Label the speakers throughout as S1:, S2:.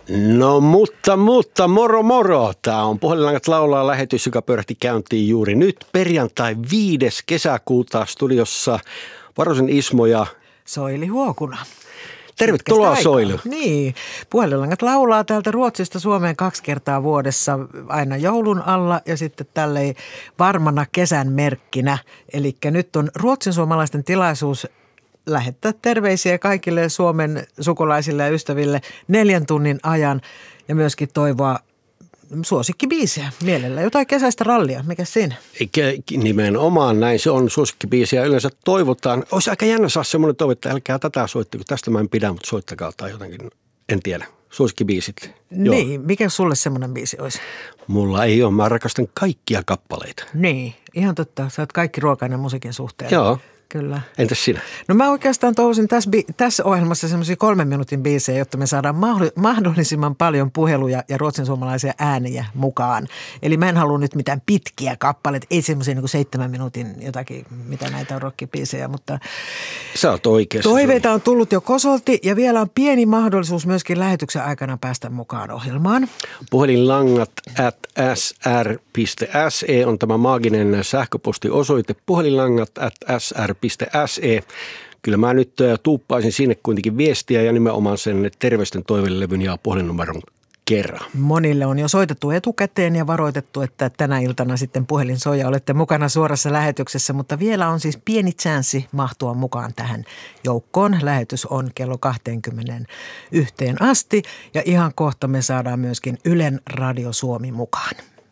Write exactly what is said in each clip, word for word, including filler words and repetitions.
S1: No mutta, mutta, moro moro. Tämä on Puhelinlangat laulaa lähetys, joka pyörähti käyntiin juuri nyt. Perjantai viides kesäkuuta studiossa Varosen Ismo ja
S2: Soili Huokuna.
S1: Tervetuloa Soili.
S2: Niin, Puhelinlangat laulaa täältä Ruotsista Suomeen kaksi kertaa vuodessa, aina joulun alla ja sitten tälleen varmana kesän merkkinä. Eli nyt on ruotsin suomalaisten tilaisuus lähettää terveisiä kaikille Suomen sukulaisille ja ystäville neljän tunnin ajan ja myöskin toivoa suosikkibiisiä mielellä. Jotain kesäistä rallia, mikä siinä?
S1: Eikä nimenomaan näin, se on suosikkibiisiä. Yleensä toivotaan, olisi aika jännä saa semmoinen toivo, että älkää tätä soittako, tästä mä en pidä, mutta soittakaa tai jotenkin, en tiedä. Suosikkibiisit.
S2: Niin,
S1: Joo.
S2: Mikä sulle semmoinen biisi olisi?
S1: Mulla ei ole, mä rakastan kaikkia kappaleita.
S2: Niin, ihan totta, sä oot kaikki ruokainen musiikin suhteen.
S1: Joo.
S2: Kyllä.
S1: Entäs sinä?
S2: No mä oikeastaan toivoisin tässä, tässä ohjelmassa semmoisia kolmen minuutin biisejä, jotta me saadaan mahdollisimman paljon puheluja ja ruotsinsuomalaisia ääniä mukaan. Eli mä en halua nyt mitään pitkiä kappaleita, ei semmoisia niin kuin seitsemän minuutin jotakin, mitä näitä on rockibiisejä, mutta
S1: sä oot oikeassa.
S2: Toiveita on tullut jo kosolti ja vielä on pieni mahdollisuus myöskin lähetyksen aikana päästä mukaan ohjelmaan.
S1: Puhelinlangat at s r piste s e on tämä maaginen sähköpostiosoite. Puhelinlangat at s r piste s e. Kyllä mä nyt tuuppaisin sinne kuitenkin viestiä ja nimenomaan sen terveisten toivelevyn ja puhelinnumeron kerran.
S2: Monille on jo soitettu etukäteen ja varoitettu, että tänä iltana sitten puhelin soi ja olette mukana suorassa lähetyksessä, mutta vielä on siis pieni chanssi mahtua mukaan tähän joukkoon. Lähetys on kello kaksikymmentäyksi asti ja ihan kohta me saadaan myöskin Ylen Radio Suomi mukaan.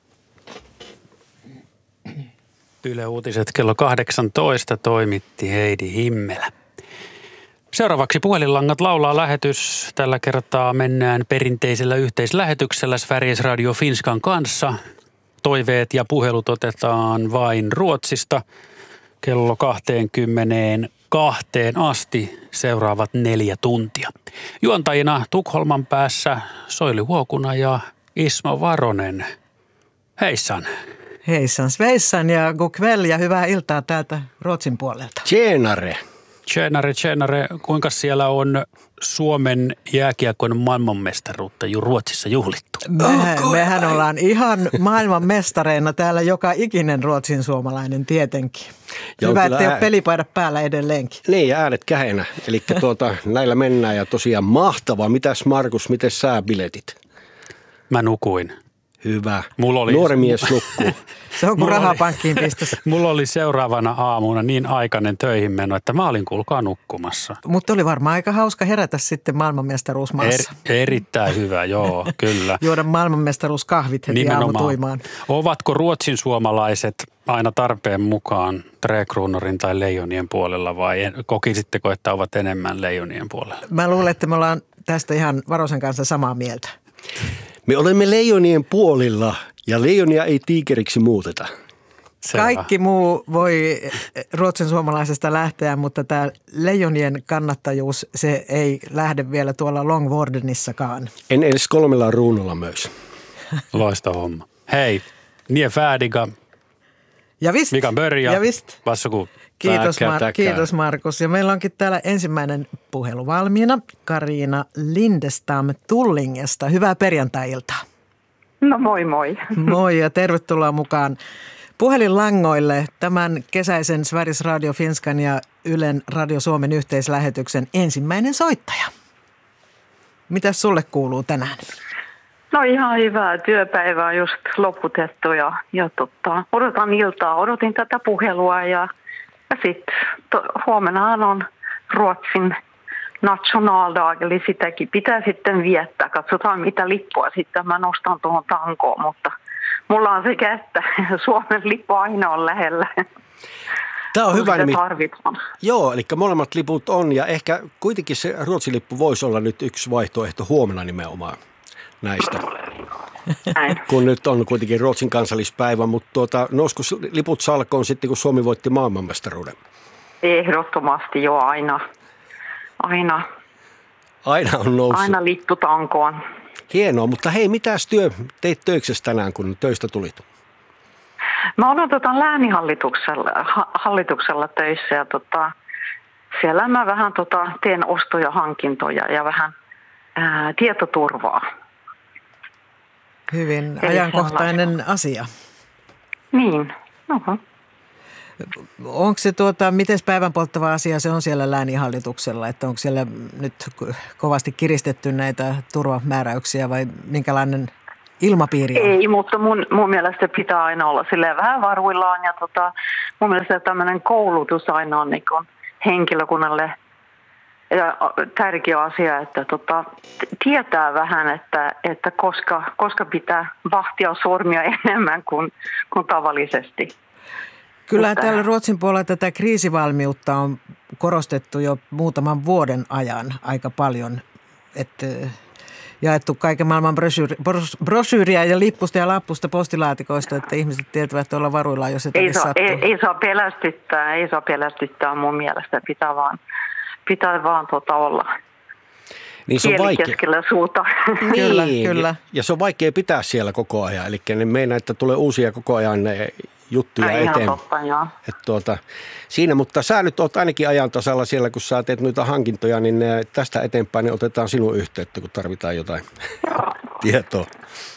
S3: Yle Uutiset kello kahdeksantoista toimitti Heidi Himmelä. Seuraavaksi Puhelinlangat laulaa lähetys. Tällä kertaa mennään perinteisellä yhteislähetyksellä Sveriges Radio Finskan kanssa. Toiveet ja puhelut otetaan vain Ruotsista kello kaksikymmentäkaksi asti seuraavat neljä tuntia. Juontajina Tukholman päässä Soili Huokuna ja Ismo Varonen. Heissan.
S2: Heissan sveissan ja god kväll ja hyvää iltaa täältä Ruotsin puolelta.
S1: Tjenare.
S3: Tjenare, tjenare. Kuinka siellä on Suomen jääkiekon maailmanmestaruutta jo Ruotsissa juhlittu?
S2: Mehän, mehän ollaan ihan maailmanmestareina täällä joka ikinen ruotsin suomalainen tietenkin.
S1: Ja
S2: hyvä, ettei
S1: ää...
S2: ole pelipaidat päällä edelleenkin.
S1: Niin, ja äänet kähenä. Eli tuota, näillä mennään ja tosiaan mahtavaa. Mitäs Markus, miten sä biletit?
S3: Mä nukuin.
S1: Hyvä.
S3: Mulla oli...
S1: Nuori mies nukkuu.
S2: Se on kuin rahapankkiin pistäisi.
S3: Mulla oli seuraavana aamuna niin aikainen töihin meno, että mä olin kuulkaa nukkumassa.
S2: Mutta oli varmaan aika hauska herätä sitten maailmanmestaruusmaassa.
S3: Er, erittäin hyvä, joo, kyllä.
S2: Juoda maailmanmestaruuskahvit heti aamutuimaan.
S3: Ovatko ruotsin suomalaiset aina tarpeen mukaan Träkruunorin tai Leijonien puolella vai kokisitteko, että ovat enemmän Leijonien puolella?
S2: Mä luulen, että me ollaan tästä ihan Varosen kanssa samaa mieltä.
S1: Me olemme Leijonien puolilla ja Leijonia ei tiikeriksi muuteta.
S3: Selvä.
S2: Kaikki muu voi ruotsin suomalaisesta lähteä, mutta tämä Leijonien kannattajuus, se ei lähde vielä tuolla Longvordenissakaan.
S1: En edes kolmella ruunolla myös.
S3: Loistava homma. Hei, nie färdiga.
S2: Ja vist.
S3: Vi kan börja.
S2: Ja vist.
S3: Varsågod.
S2: Kiitos,
S1: Tackar,
S2: Mar-
S1: tackar.
S2: kiitos Markus. Ja meillä onkin täällä ensimmäinen puhelu valmiina. Kariina Lindestam Tullingesta. Hyvää perjantai-iltaa.
S4: No moi moi.
S2: Moi ja tervetuloa mukaan puhelinlangoille tämän kesäisen Sveriges Radio Finskan ja Ylen Radio Suomen yhteislähetyksen ensimmäinen soittaja. Mitäs sulle kuuluu tänään?
S4: No ihan hyvää. Työpäivä on just loputettu ja, ja tota, odotan iltaa. Odotin tätä puhelua ja, ja sitten huomennahan on Ruotsin nationaldag, eli sitäkin pitää sitten viettää. Katsotaan mitä lippua sitten mä nostan tuohon tankoon, mutta mulla on sekä että Suomen lippu aina on lähellä.
S1: Tämä on hyvä nimi.
S4: Tarvitaan.
S1: Joo, eli molemmat liput on ja ehkä kuitenkin se Ruotsin lippu voisi olla nyt yksi vaihtoehto huomenna nimenomaan näistä.
S4: Näin.
S1: Kun nyt on kuitenkin Ruotsin kansallispäivä, mutta tuota, nousko liput salkoon sitten, kun Suomi voitti maailmanmestaruuden?
S4: Ehdottomasti jo aina. Aina.
S1: Aina on noussut.
S4: Aina lippu tankoon.
S1: Hienoa, mutta hei, mitäs työ teit töiksessä tänään, kun töistä tulit?
S4: Mä olen tota läänihallituksella ha, hallituksella töissä ja tota, siellä mä vähän tota, teen ostoja, hankintoja ja vähän ää, tietoturvaa.
S2: Hyvin
S4: Eli
S2: ajankohtainen
S4: sellaista.
S2: asia.
S4: Niin, uh-huh.
S2: Onko se tuota, miten päivän polttava asia se on siellä lääninhallituksella, että onko siellä nyt kovasti kiristetty näitä turvamääräyksiä vai minkälainen ilmapiiri on?
S4: Ei, mutta mun, mun mielestä pitää aina olla silleen vähän varuillaan ja tota, mun mielestä tämmöinen koulutus aina on niin kuin henkilökunnalle ja tärkeä asia, että tota, tietää vähän, että, että koska, koska pitää vahtia sormia enemmän kuin, kuin tavallisesti.
S2: Kyllä
S4: Mutta
S2: täällä Ruotsin puolella tätä kriisivalmiutta on korostettu jo muutaman vuoden ajan aika paljon, että jaettu kaiken maailman brosyyri, bros, brosyyriä ja lippusta ja lappusta postilaatikoista, että ihmiset tietävät olla varuillaan, jos
S4: ei
S2: jotakin
S4: saa,
S2: sattuu.
S4: ei, ei saa pelästyttää, ei saa pelästyttää mun mielestä, pitää vaan, pitää vaan tota olla
S1: Niin se on
S4: kieli
S1: vaikea.
S4: keskellä suuta.
S2: Kyllä,
S1: Niin,
S2: kyllä.
S1: Ja se on vaikea pitää siellä koko ajan. Eli ne meinaa, että tulee uusia koko ajan ne juttuja
S4: Ihan
S1: eteen.
S4: totta, joo.
S1: Et tuota, siinä, mutta sä nyt oot ainakin ajan tasalla siellä, kun sä teet noita hankintoja, niin tästä eteenpäin niin otetaan sinun yhteyttä, kun tarvitaan jotain tietoa.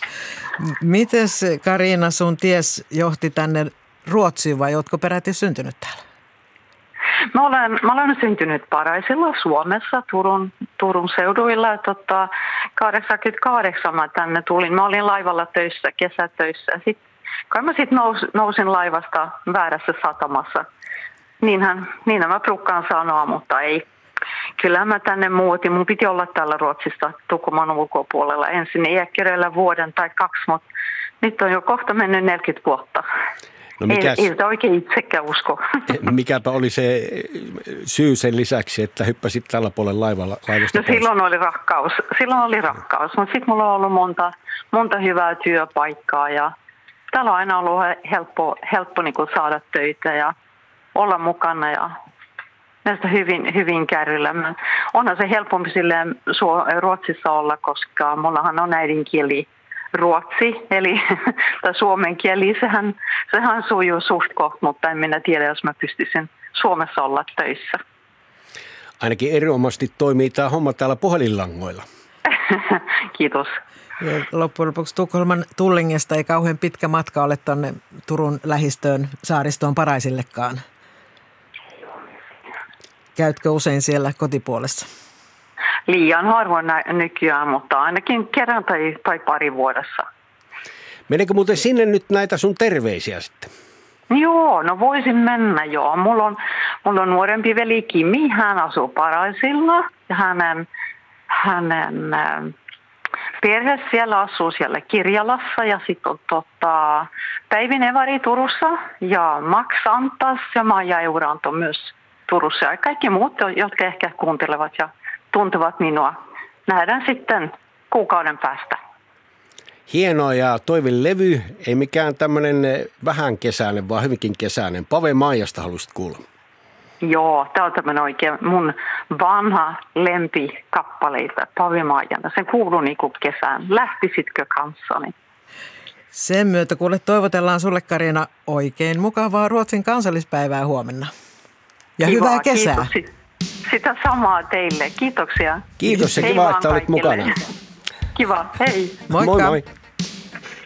S2: Mites Carina sun ties johti tänne Ruotsiin vai ootko peräti syntynyt täällä?
S4: Mä olen, mä olen syntynyt Paraisilla Suomessa, Turun, Turun seuduilla. Tota, kahdeksankymmentäkahdeksan mä tänne tulin. Mä olin laivalla töissä, kesätöissä. Sitten, kai mä sitten nous, nousin laivasta väärässä satamassa. Niinhän, niinhän mä prukkaan sanoa, mutta ei. Kyllä mä tänne muutin. Mun piti olla täällä Ruotsissa Tukholman ulkopuolella ensin iäkkäreillä vuoden tai kaksi, mutta nyt on jo kohta mennyt neljäkymmentä vuotta.
S1: No mikäs,
S4: ei, ei sitä oikein itsekään usko.
S1: Mikäpä oli se syy sen lisäksi, että hyppäsit tällä puolella laivalla, laivasta
S4: No
S1: pois?
S4: silloin oli rakkaus, silloin oli rakkaus, mutta sitten mulla on ollut monta, monta hyvää työpaikkaa ja täällä on aina ollut helppo, helppo niin kuin saada töitä ja olla mukana ja näistä hyvin, hyvin kärryllä. Onhan se helpompi silleen Ruotsissa olla, koska mullahan on äidinkieli ruotsi, eli tai suomen kieli, sehän, sehän sujuu suht koht, mutta en minä tiedä, jos mä pystyisin Suomessa olla töissä.
S1: Ainakin erinomaisesti toimii tämä homma täällä puhelinlangoilla.
S4: Kiitos.
S2: Ja loppujen lopuksi Tukholman Tullingesta ei kauhean pitkä matka ole tuonne Turun lähistöön saaristoon Paraisillekaan. Käytkö usein siellä kotipuolessa?
S4: Liian harvoin nykyään, mutta ainakin kerran tai, tai pari vuodessa.
S1: Meneekö muuten sinne nyt näitä sun terveisiä sitten?
S4: Joo, no voisin mennä joo. Mulla on, mulla on nuorempi veli Kimi, hän asuu Paraisilla ja hänen, hänen äh, perhe siellä asuu siellä Kirjalassa ja sitten on tota, Päivi Nevari Turussa ja Max Antas ja Maija Euranto myös Turussa ja kaikki muut, jotka ehkä kuuntelevat ja tuntevat minua. Nähdään sitten kuukauden päästä.
S1: Hienoa ja Toivin levy, ei mikään tämmöinen vähän kesäinen, vaan hyvinkin kesäinen. Pave Maijasta haluaisit kuulla.
S4: Joo, tämä on tämmöinen oikein mun vanha lempikappaleita, Pave Maijana. Sen kuuluu niin kuin kesään. Lähtisitkö kanssani?
S2: Sen myötä kuule toivotellaan sulle Carina oikein mukavaa Ruotsin kansallispäivää huomenna. Ja
S4: Kiva,
S2: hyvää kesää.
S4: Kiitos. Sitä samaa teille. Kiitoksia.
S1: Kiitos ja
S4: Hei
S1: kiva,
S4: vaan
S1: että olit
S4: kaikille.
S1: mukana.
S4: Kiva, hei.
S2: Moikka.
S1: Moi moi.